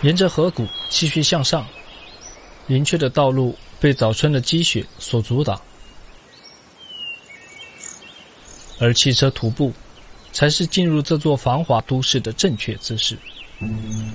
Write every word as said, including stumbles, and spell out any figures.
沿着河谷继续向上，明确的道路被早春的积雪所阻挡，而汽车徒步才是进入这座繁华都市的正确姿势。